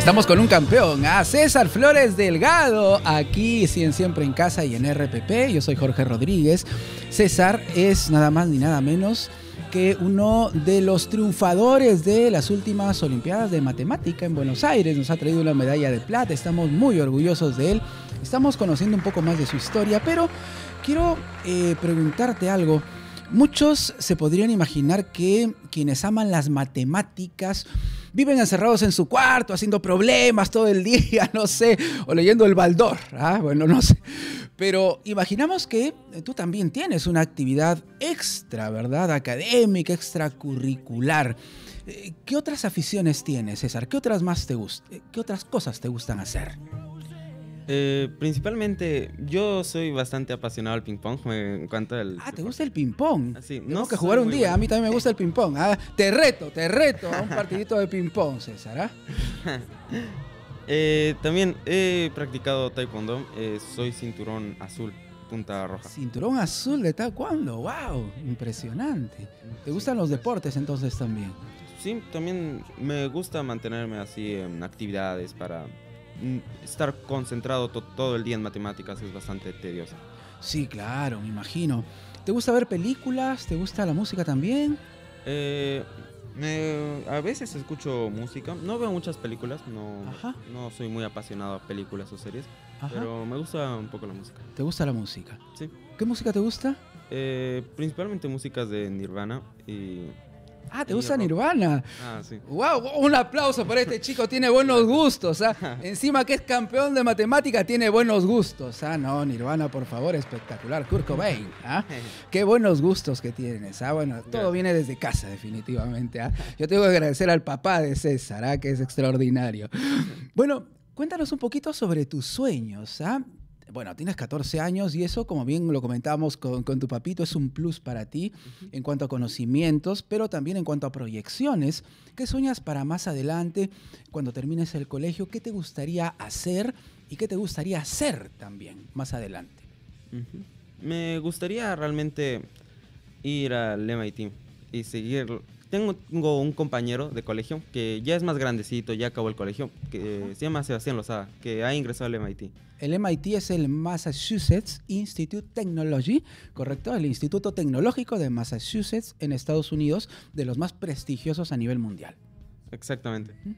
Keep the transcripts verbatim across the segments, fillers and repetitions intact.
Estamos con un campeón, a César Flores Delgado, aquí sí en Siempre en Casa y en R P P. Yo soy Jorge Rodríguez. César es nada más ni nada menos que uno de los triunfadores de las últimas Olimpiadas de Matemática en Buenos Aires. Nos ha traído una medalla de plata, estamos muy orgullosos de él. Estamos conociendo un poco más de su historia, pero quiero eh, preguntarte algo. Muchos se podrían imaginar que quienes aman las matemáticas viven encerrados en su cuarto, haciendo problemas todo el día, no sé, o leyendo el Baldor, ¿ah? Bueno, no sé. Pero imaginamos que tú también tienes una actividad extra, ¿verdad? Académica, extracurricular. ¿Qué otras aficiones tienes, César? ¿Qué otras más te gustan? ¿Qué otras cosas te gustan hacer? Eh, principalmente, yo soy bastante apasionado al ping-pong. Me encanta el... Ah, ¿te gusta el ping-pong? Ah, sí, Tengo no que jugar un día. bueno. A mí también me gusta el ping-pong. Ah, te reto, te reto a un partidito de ping-pong, César. ¿Ah? eh, también he practicado taekwondo. Eh, soy cinturón azul, punta roja. Cinturón azul de taekwondo. ¡Wow! Impresionante. ¿Te gustan los deportes entonces también? Sí, también me gusta mantenerme así en actividades para... estar concentrado to- todo el día en matemáticas es bastante tedioso. Sí, claro, me imagino. ¿Te gusta ver películas? ¿Te gusta la música también? Eh, me- a veces escucho música. No veo muchas películas. No, Ajá. no soy muy apasionado a películas o series. Ajá. Pero me gusta un poco la música. ¿Te gusta la música? Sí. ¿Qué música te gusta? Eh, principalmente músicas de Nirvana y... Ah, ¿te y gusta rock. Nirvana? Ah, sí. ¡Wow! Un aplauso para este chico, tiene buenos gustos. ¿Ah? Encima que es campeón de matemática, tiene buenos gustos. Ah, no, Nirvana, por favor, espectacular. Kurt Cobain, ¿ah? Qué buenos gustos que tienes. Ah, bueno, todo Gracias. viene desde casa, definitivamente. ¿Ah? Yo tengo que agradecer al papá de César, ¿ah? Que es extraordinario. Bueno, cuéntanos un poquito sobre tus sueños, ¿ah? Bueno, tienes catorce años y eso, como bien lo comentábamos con, con tu papito, es un plus para ti uh-huh. en cuanto a conocimientos, pero también en cuanto a proyecciones. ¿Qué sueñas para más adelante, cuando termines el colegio? ¿Qué te gustaría hacer y qué te gustaría hacer también más adelante? Uh-huh. Me gustaría realmente ir al M I T y seguir... Tengo, tengo un compañero de colegio que ya es más grandecito, ya acabó el colegio, que uh-huh. se llama Sebastián Lozada, que ha ingresado al M I T. El M I T es el Massachusetts Institute Technology, ¿correcto? El Instituto Tecnológico de Massachusetts en Estados Unidos, de los más prestigiosos a nivel mundial. Exactamente. Uh-huh.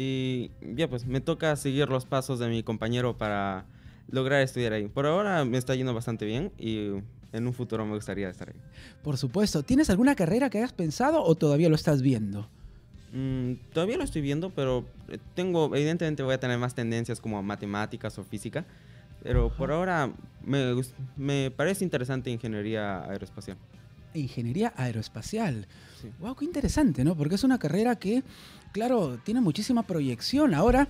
Y ya pues, me toca seguir los pasos de mi compañero para lograr estudiar ahí. Por ahora me está yendo bastante bien y en un futuro me gustaría estar ahí. Por supuesto. ¿Tienes alguna carrera que hayas pensado o todavía lo estás viendo? Mm, todavía lo estoy viendo, pero tengo, evidentemente voy a tener más tendencias como matemáticas o física, pero Ajá. por ahora me, me parece interesante ingeniería aeroespacial. Ingeniería aeroespacial. Sí. Wow, qué interesante, ¿no? Porque es una carrera que, claro, tiene muchísima proyección. Ahora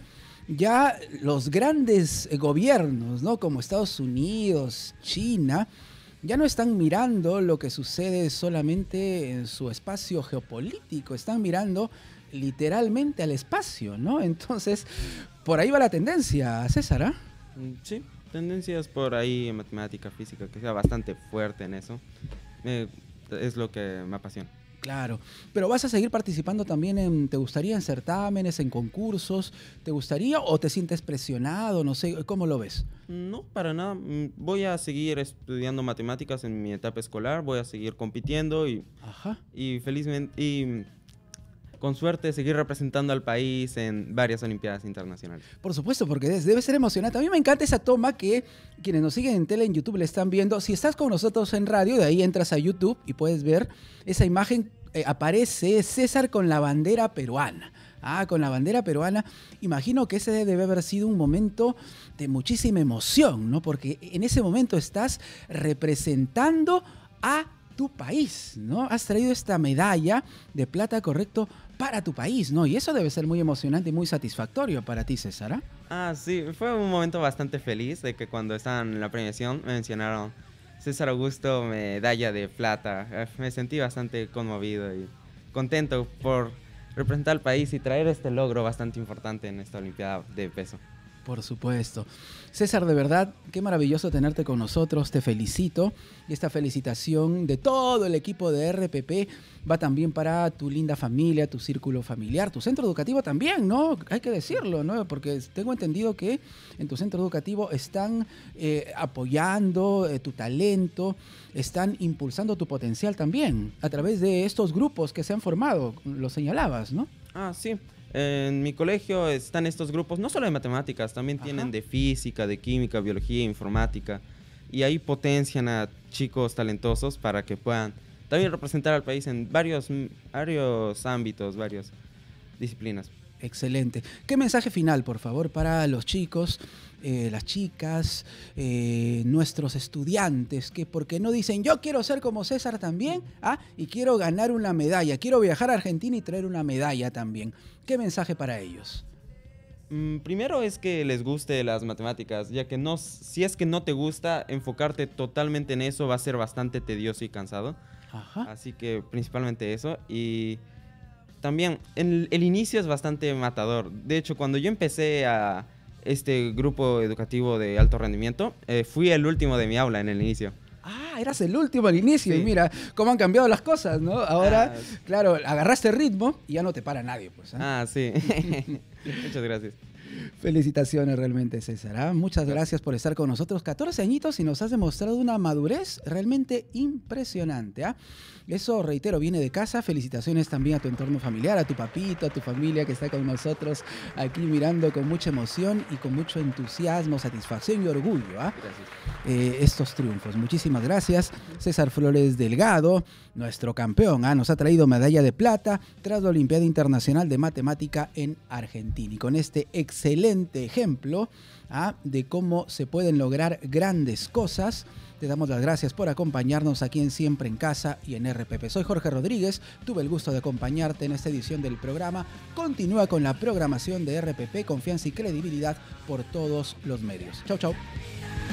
ya los grandes gobiernos, ¿no? Como Estados Unidos, China, ya no están mirando lo que sucede solamente en su espacio geopolítico, están mirando literalmente al espacio, ¿no? Entonces, por ahí va la tendencia, César, ¿ah? ¿eh? Sí, tendencias por ahí en matemática, física, que sea bastante fuerte en eso, eh, es lo que me apasiona. Claro, pero ¿vas a seguir participando también en, te gustaría, en certámenes, en concursos? ¿Te gustaría o te sientes presionado? No sé, ¿cómo lo ves? No, para nada. Voy a seguir estudiando matemáticas en mi etapa escolar, voy a seguir compitiendo y, Ajá. y felizmente, y con suerte seguir representando al país en varias Olimpiadas internacionales. Por supuesto, porque debe ser emocionante. A mí me encanta esa toma que quienes nos siguen en tele, en YouTube, le están viendo. Si estás con nosotros en radio, de ahí entras a YouTube y puedes ver esa imagen. Eh, aparece César con la bandera peruana. Ah, con la bandera peruana. Imagino que ese debe haber sido un momento de muchísima emoción, ¿no? Porque en ese momento estás representando a tu país, ¿no? Has traído esta medalla de plata, correcto, para tu país, ¿no? Y eso debe ser muy emocionante y muy satisfactorio para ti, César, ¿eh? Ah, sí, fue un momento bastante feliz de que cuando estaban en la premiación me mencionaron César Augusto, medalla de plata. Me sentí bastante conmovido y contento por representar al país y traer este logro bastante importante en esta Olimpiada de peso. Por supuesto. César, de verdad, qué maravilloso tenerte con nosotros, te felicito. Y esta felicitación de todo el equipo de R P P va también para tu linda familia, tu círculo familiar, tu centro educativo también, ¿no? Hay que decirlo, ¿no? Porque tengo entendido que en tu centro educativo están eh, apoyando eh, tu talento, están impulsando tu potencial también a través de estos grupos que se han formado, lo señalabas, ¿no? Ah, sí. En mi colegio están estos grupos, no solo de matemáticas, también Ajá. tienen de física, de química, biología, informática. Y ahí potencian a chicos talentosos para que puedan también representar al país en varios, varios ámbitos, varias disciplinas. Excelente. ¿Qué mensaje final, por favor, para los chicos, eh, las chicas, eh, nuestros estudiantes, que porque no dicen yo quiero ser como César también, ¿ah? Y quiero ganar una medalla, quiero viajar a Argentina y traer una medalla también? ¿Qué mensaje para ellos? Mm, primero es que les guste las matemáticas, ya que no, si es que no te gusta, enfocarte totalmente en eso va a ser bastante tedioso y cansado. Ajá. Así que principalmente eso. Y también el, el inicio es bastante matador. De hecho, cuando yo empecé a este grupo educativo de alto rendimiento, eh, fui el último de mi aula en el inicio. Ah, eras el último al inicio. Sí. Y mira cómo han cambiado las cosas, ¿no? Ahora, Ah, claro, agarraste ritmo y ya no te para nadie, pues. ¿eh? Ah, sí. Muchas gracias. Felicitaciones realmente, César. ¿eh? Muchas gracias por estar con nosotros. catorce añitos y nos has demostrado una madurez realmente impresionante. ¿eh? Eso, reitero, viene de casa. Felicitaciones también a tu entorno familiar, a tu papito, a tu familia que está con nosotros aquí mirando con mucha emoción y con mucho entusiasmo, satisfacción y orgullo. ¿eh? Gracias. Eh, estos triunfos. Muchísimas gracias. César Flores Delgado, nuestro campeón, ¿eh? nos ha traído medalla de plata tras la Olimpiada Internacional de Matemática en Argentina. Y con este excelente ejemplo ¿ah? de cómo se pueden lograr grandes cosas, te damos las gracias por acompañarnos aquí en Siempre en Casa y en R P P. Soy Jorge Rodríguez, tuve el gusto de acompañarte en esta edición del programa. Continúa con la programación de R P P, confianza y credibilidad por todos los medios. Chau, chau.